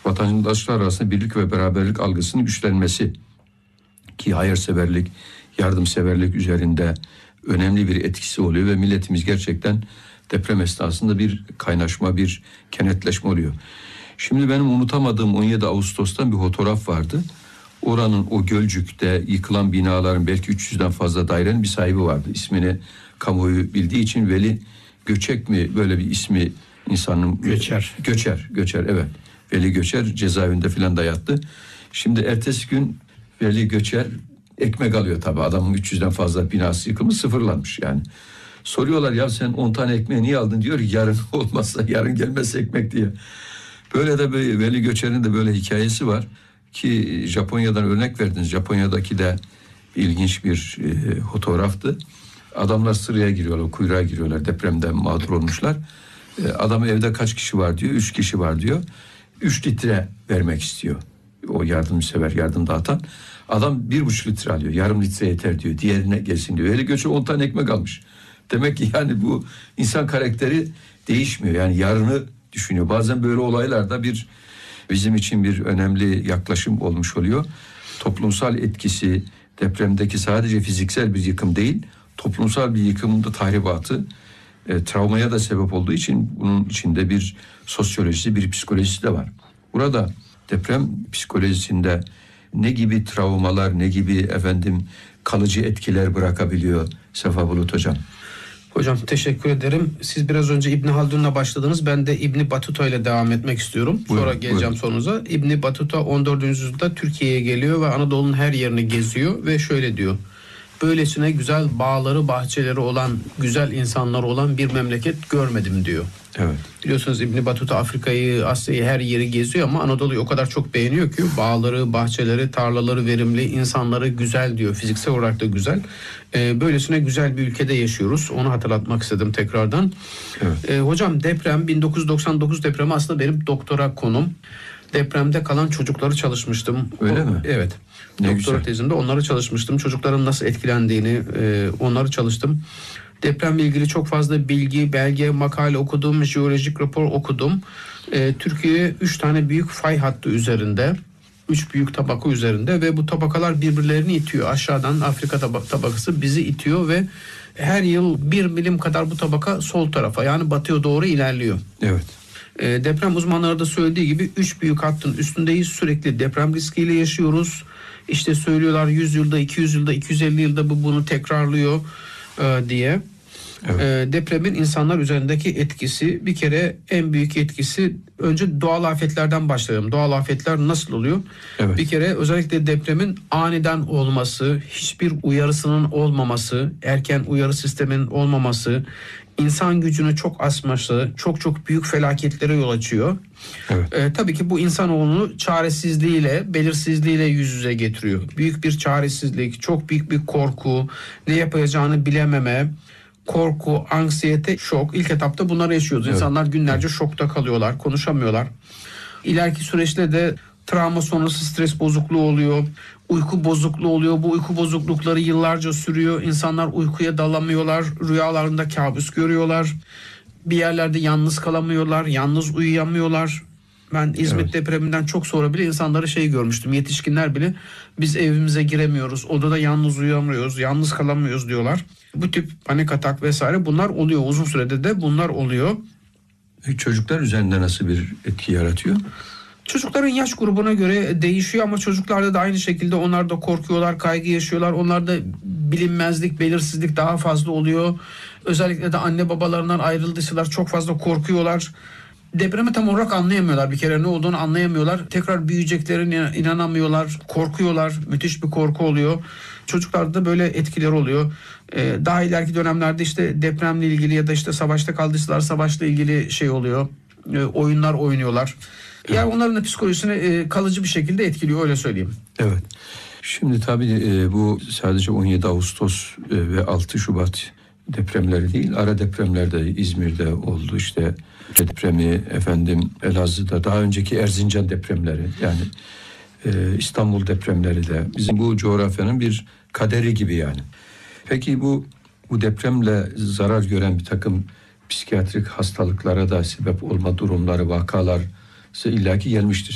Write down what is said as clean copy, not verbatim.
vatandaşlar arasında birlik ve beraberlik algısının güçlenmesi ki hayırseverlik, yardımseverlik üzerinde önemli bir etkisi oluyor ve milletimiz gerçekten deprem esnasında bir kaynaşma, bir kenetleşme oluyor. Şimdi benim unutamadığım 17 Ağustos'tan bir fotoğraf vardı. Oranın o Gölcük'te yıkılan binaların belki 300'den fazla dairenin bir sahibi vardı. İsmini kamuoyu bildiği için Veli Göçek mi böyle bir ismi insanın... Göçer evet. Veli Göçer cezaevinde filan da yattı. Şimdi ertesi gün Veli Göçer ekmek alıyor tabii. Adamın 300'den fazla binası yıkılmış, sıfırlanmış yani. Soruyorlar ya sen 10 tane ekmeği niye aldın? Diyor ki yarın olmazsa, yarın gelmezse ekmek diye. Böyle de bir Veli Göçer'in de böyle hikayesi var ki Japonya'dan örnek verdiniz. Japonya'daki de ilginç bir fotoğraftı. Adamlar sıraya giriyorlar, kuyruğa giriyorlar. Depremde mağdur olmuşlar. Adam evde kaç kişi var diyor. 3 kişi var diyor. 3 litre vermek istiyor. O yardımsever, yardım dağıtan. Adam 1,5 litre alıyor. Yarım litre yeter diyor. Diğerine gelsin diyor. Veli Göçer 10 tane ekmek almış. Demek ki yani bu insan karakteri değişmiyor. Yani yarını düşünüyor. Bazen böyle olaylarda bizim için bir önemli yaklaşım olmuş oluyor. Toplumsal etkisi depremdeki sadece fiziksel bir yıkım değil, toplumsal bir yıkımın da tahribatı, travmaya da sebep olduğu için bunun içinde bir sosyolojisi, bir psikolojisi de var. Burada deprem psikolojisinde ne gibi travmalar, ne gibi kalıcı etkiler bırakabiliyor Sefa Bulut Hocam? Hocam teşekkür ederim. Siz biraz önce İbn Haldun'la başladınız. Ben de İbn Battuta ile devam etmek istiyorum. Sonra geleceğim sorunuza. İbn Battuta 14. yüzyılda Türkiye'ye geliyor ve Anadolu'nun her yerini geziyor ve şöyle diyor. Böylesine güzel bağları, bahçeleri olan, güzel insanları olan bir memleket görmedim diyor. Evet. Biliyorsunuz İbn Battuta Afrika'yı, Asya'yı, her yeri geziyor ama Anadolu'yu o kadar çok beğeniyor ki bağları, bahçeleri, tarlaları verimli, insanları güzel diyor. Fiziksel olarak da güzel. Böylesine güzel bir ülkede yaşıyoruz. Onu hatırlatmak istedim tekrardan. Evet. Hocam deprem 1999 depremi aslında benim doktora konum. Depremde kalan çocukları çalışmıştım. Öyle mi? Evet. Doktora tezimde onları çalışmıştım. Çocukların nasıl etkilendiğini onları çalıştım. Depremle ilgili çok fazla bilgi, belge, makale okudum, jeolojik rapor okudum. Türkiye 3 tane büyük fay hattı üzerinde, 3 büyük tabaka üzerinde ve bu tabakalar birbirlerini itiyor. Aşağıdan Afrika tabakası bizi itiyor ve her yıl 1 milim kadar bu tabaka sol tarafa, yani batıya doğru ilerliyor. Evet. Deprem uzmanları da söylediği gibi 3 büyük hattın üstündeyiz. Sürekli deprem riskiyle yaşıyoruz. İşte söylüyorlar 100 yılda, 200 yılda, 250 yılda bunu tekrarlıyor diye. Evet. Depremin insanlar üzerindeki etkisi, bir kere en büyük etkisi, önce doğal afetlerden başlayalım. Doğal afetler nasıl oluyor? Evet. Bir kere özellikle depremin aniden olması, hiçbir uyarısının olmaması, erken uyarı sisteminin olmaması, insan gücünü çok aşması, çok büyük felaketlere yol açıyor. Evet. Tabii ki bu insanoğlunu çaresizliğiyle, belirsizliğiyle yüz yüze getiriyor. Büyük bir çaresizlik, çok büyük bir korku, ne yapacağını bilememe, korku, anksiyete, şok. İlk etapta bunları yaşıyoruz. Evet. İnsanlar günlerce şokta kalıyorlar, konuşamıyorlar. İleriki süreçte de travma sonrası stres bozukluğu oluyor, uyku bozukluğu oluyor. Bu uyku bozuklukları yıllarca sürüyor. İnsanlar uykuya dalamıyorlar, rüyalarında kabus görüyorlar. Bir yerlerde yalnız kalamıyorlar, yalnız uyuyamıyorlar. Ben İzmit depreminden çok sonra bile insanları görmüştüm. Yetişkinler bile biz evimize giremiyoruz, odada yalnız uyuyamıyoruz, yalnız kalamıyoruz diyorlar. Bu tip panik atak vesaire bunlar oluyor. Uzun sürede de bunlar oluyor. Çocuklar üzerinde nasıl bir etki yaratıyor? Çocukların yaş grubuna göre değişiyor ama çocuklarda da aynı şekilde onlar da korkuyorlar, kaygı yaşıyorlar. Onlarda bilinmezlik, belirsizlik daha fazla oluyor. Özellikle de anne babalarından ayrıldıysalar çok fazla korkuyorlar. Depremi tam olarak anlayamıyorlar. Bir kere ne olduğunu anlayamıyorlar. Tekrar büyüyeceklerine inanamıyorlar, korkuyorlar. Müthiş bir korku oluyor. Çocuklarda da böyle etkiler oluyor. Daha ileriki dönemlerde işte depremle ilgili ya da işte savaşta kaldıysalar savaşla ilgili oluyor. Oyunlar oynuyorlar. Yani onların da psikolojisini kalıcı bir şekilde etkiliyor, öyle söyleyeyim. Evet. Şimdi tabii bu sadece 17 Ağustos ve 6 Şubat depremleri değil, ara depremler de İzmir'de oldu. İşte depremi Elazığ'da, daha önceki Erzincan depremleri, yani İstanbul depremleri de bizim bu coğrafyanın bir kaderi gibi yani. Peki bu depremle zarar gören bir takım psikiyatrik hastalıklara da sebep olma durumları, vakalar illaki gelmiştir.